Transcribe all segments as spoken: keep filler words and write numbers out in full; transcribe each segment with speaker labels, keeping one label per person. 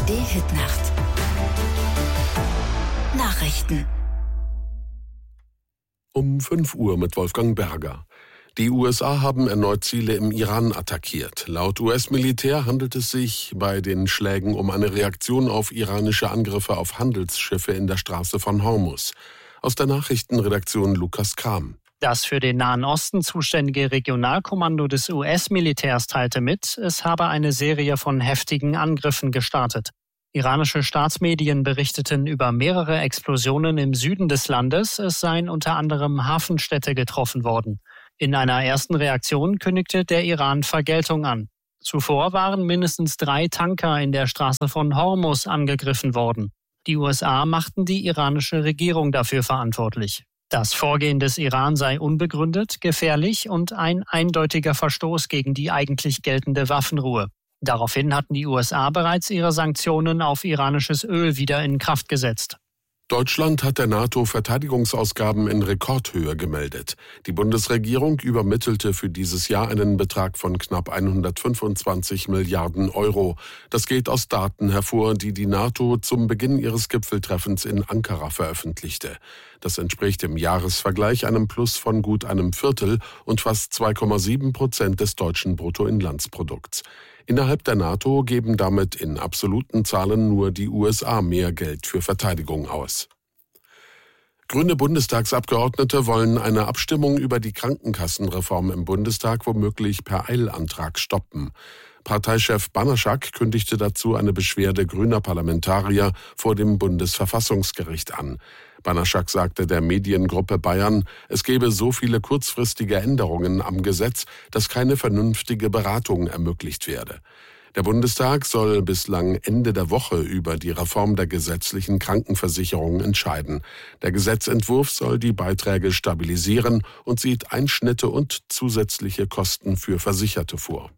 Speaker 1: D-Hit-Nacht. Nachrichten.
Speaker 2: Um fünf Uhr mit Wolfgang Berger. Die U S A haben erneut Ziele im Iran attackiert. Laut U S-Militär handelt es sich bei den Schlägen um eine Reaktion auf iranische Angriffe auf Handelsschiffe in der Straße von Hormuz. Aus der Nachrichtenredaktion Lukas Kram.
Speaker 3: Das für den Nahen Osten zuständige Regionalkommando des U S-Militärs teilte mit, es habe eine Serie von heftigen Angriffen gestartet. Iranische Staatsmedien berichteten über mehrere Explosionen im Süden des Landes. Es seien unter anderem Hafenstädte getroffen worden. In einer ersten Reaktion kündigte der Iran Vergeltung an. Zuvor waren mindestens drei Tanker in der Straße von Hormuz angegriffen worden. Die U S A machten die iranische Regierung dafür verantwortlich. Das Vorgehen des Iran sei unbegründet, gefährlich und ein eindeutiger Verstoß gegen die eigentlich geltende Waffenruhe. Daraufhin hatten die U S A bereits ihre Sanktionen auf iranisches Öl wieder in Kraft gesetzt.
Speaker 2: Deutschland hat der NATO Verteidigungsausgaben in Rekordhöhe gemeldet. Die Bundesregierung übermittelte für dieses Jahr einen Betrag von knapp hundertfünfundzwanzig Milliarden Euro. Das geht aus Daten hervor, die die NATO zum Beginn ihres Gipfeltreffens in Ankara veröffentlichte. Das entspricht im Jahresvergleich einem Plus von gut einem Viertel und fast zwei Komma sieben Prozent des deutschen Bruttoinlandsprodukts. Innerhalb der NATO geben damit in absoluten Zahlen nur die U S A mehr Geld für Verteidigung aus. Grüne Bundestagsabgeordnete wollen eine Abstimmung über die Krankenkassenreform im Bundestag womöglich per Eilantrag stoppen. Parteichef Banaschak kündigte dazu eine Beschwerde grüner Parlamentarier vor dem Bundesverfassungsgericht an. Banaschak sagte der Mediengruppe Bayern, es gebe so viele kurzfristige Änderungen am Gesetz, dass keine vernünftige Beratung ermöglicht werde. Der Bundestag soll bislang Ende der Woche über die Reform der gesetzlichen Krankenversicherung entscheiden. Der Gesetzentwurf soll die Beiträge stabilisieren und sieht Einschnitte und zusätzliche Kosten für Versicherte vor.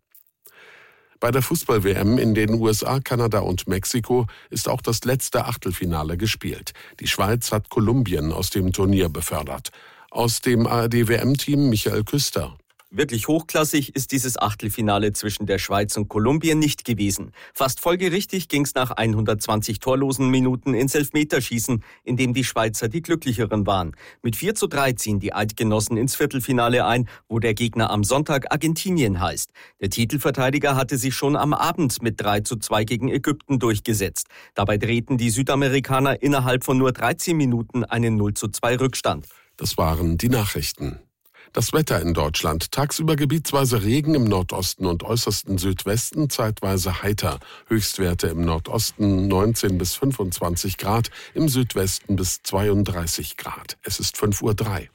Speaker 2: Bei der Fußball-W M in den U S A, Kanada und Mexiko ist auch das letzte Achtelfinale gespielt. Die Schweiz hat Kolumbien aus dem Turnier befördert. Aus dem A R D-W M-Team Michael Küster.
Speaker 4: Wirklich hochklassig ist dieses Achtelfinale zwischen der Schweiz und Kolumbien nicht gewesen. Fast folgerichtig ging es nach hundertzwanzig torlosen Minuten ins Elfmeterschießen, in dem die Schweizer die Glücklicheren waren. Mit vier zu drei ziehen die Eidgenossen ins Viertelfinale ein, wo der Gegner am Sonntag Argentinien heißt. Der Titelverteidiger hatte sich schon am Abend mit drei zu zwei gegen Ägypten durchgesetzt. Dabei drehten die Südamerikaner innerhalb von nur dreizehn Minuten einen null zu zwei Rückstand.
Speaker 2: Das waren die Nachrichten. Das Wetter in Deutschland. Tagsüber gebietsweise Regen im Nordosten und äußersten Südwesten, zeitweise heiter. Höchstwerte im Nordosten neunzehn bis fünfundzwanzig Grad, im Südwesten bis zweiunddreißig Grad. Es ist fünf Uhr drei.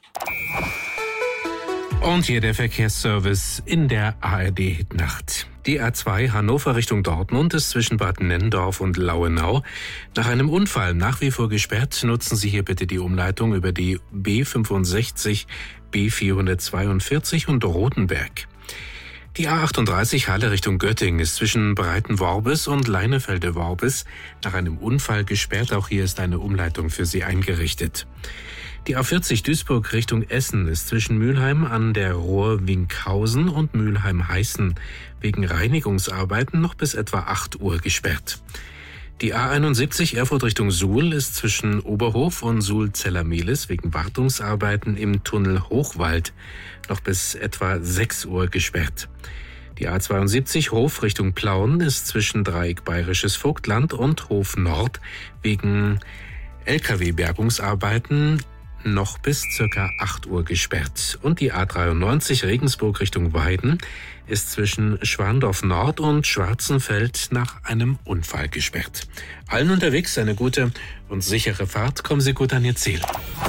Speaker 5: Und hier der Verkehrsservice in der A R D-Nacht. Die A zwei Hannover Richtung Dortmund ist zwischen Bad Nennendorf und Lauenau nach einem Unfall nach wie vor gesperrt. Nutzen Sie hier bitte die Umleitung über die B fünfundsechzig, B vierhundertzweiundvierzig und Rotenberg. Die A achtunddreißig Halle Richtung Göttingen ist zwischen Breitenworbis und Leinefelde-Worbis nach einem Unfall gesperrt. Auch hier ist eine Umleitung für Sie eingerichtet. Die A vierzig Duisburg Richtung Essen ist zwischen Mülheim an der Ruhr Winkhausen und Mülheim-Heißen wegen Reinigungsarbeiten noch bis etwa acht Uhr gesperrt. Die A einundsiebzig Erfurt Richtung Suhl ist zwischen Oberhof und Suhl-Zellermehlis wegen Wartungsarbeiten im Tunnel Hochwald noch bis etwa sechs Uhr gesperrt. Die A zweiundsiebzig Hof Richtung Plauen ist zwischen Dreieck Bayerisches Vogtland und Hof Nord wegen L K W-Bergungsarbeiten noch bis circa acht Uhr gesperrt. Und die A dreiundneunzig Regensburg Richtung Weiden ist zwischen Schwandorf Nord und Schwarzenfeld nach einem Unfall gesperrt. Allen unterwegs eine gute und sichere Fahrt. Kommen Sie gut an Ihr Ziel.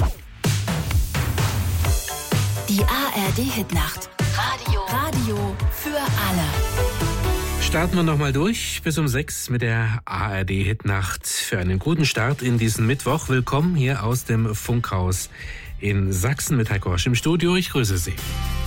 Speaker 1: Die A R D-Hitnacht. Radio. Radio für alle.
Speaker 5: Starten wir nochmal durch bis um sechs mit der A R D-Hitnacht. Für einen guten Start in diesen Mittwoch. Willkommen hier aus dem Funkhaus in Sachsen mit Heiko Rosch im Studio. Ich grüße Sie.